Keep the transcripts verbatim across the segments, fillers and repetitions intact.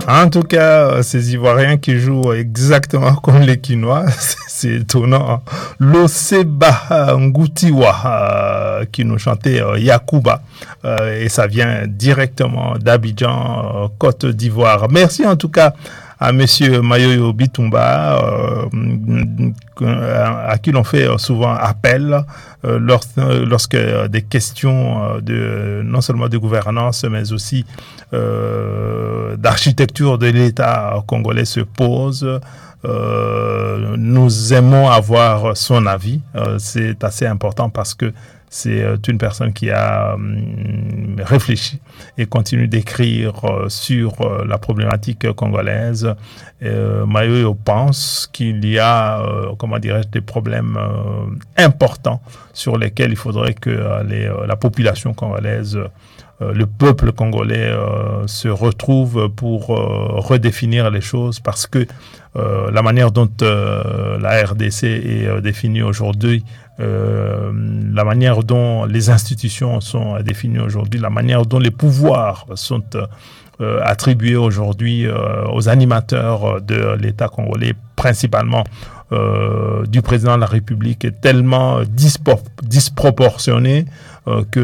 En tout cas, ces Ivoiriens qui jouent exactement comme les Quinois, c'est étonnant. Loseba Ngoutiwa qui nous chantait Yakuba, et ça vient directement d'Abidjan, Côte d'Ivoire. Merci en tout cas à Monsieur Mayoyo Bitumba, euh, à qui l'on fait souvent appel euh, lorsque, lorsque des questions de non seulement de gouvernance mais aussi euh, d'architecture de l'État congolais se posent. Euh, nous aimons avoir son avis. Euh, c'est assez important parce que c'est une personne qui a hum, réfléchi et continue d'écrire euh, sur euh, la problématique congolaise. Euh, Mayoyo pense qu'il y a, euh, comment dirais-je, des problèmes euh, importants sur lesquels il faudrait que euh, les, euh, la population congolaise, euh, le peuple congolais euh, se retrouve pour euh, redéfinir les choses, parce que euh, la manière dont euh, la R D C est euh, définie aujourd'hui, Euh, la manière dont les institutions sont définies aujourd'hui, la manière dont les pouvoirs sont euh, attribués aujourd'hui euh, aux animateurs de l'État congolais, principalement euh, du président de la République, est tellement dispor- disproportionnée euh, que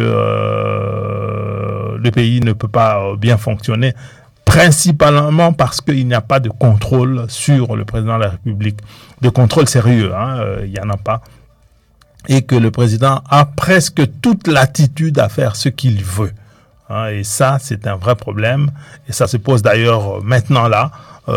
euh, le pays ne peut pas bien fonctionner, principalement parce qu'il n'y a pas de contrôle sur le président de la République, de contrôle sérieux, hein, euh, il n'y en a pas. Et que le président a presque toute latitude à faire ce qu'il veut. Hein, et ça, c'est un vrai problème. Et ça se pose d'ailleurs maintenant là.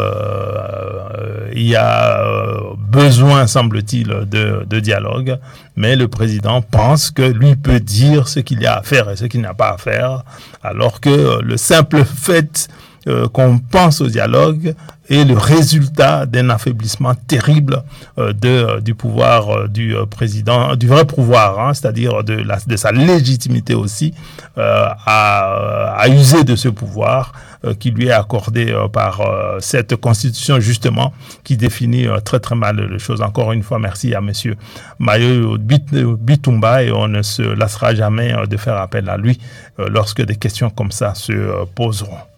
Euh, il y a besoin, semble-t-il, de, de dialogue. Mais le président pense que lui peut dire ce qu'il y a à faire et ce qu'il n'a pas à faire. Alors que le simple fait euh, qu'on pense au dialogue est le résultat d'un affaiblissement terrible euh, de, euh, du pouvoir euh, du euh, président, du vrai pouvoir, hein, c'est-à-dire de, la, de sa légitimité aussi, euh, à, à user de ce pouvoir euh, qui lui est accordé euh, par euh, cette constitution justement qui définit euh, très très mal les choses. Encore une fois, merci à Monsieur Mayoyo Bitumba, et on ne se lassera jamais euh, de faire appel à lui euh, lorsque des questions comme ça se euh, poseront.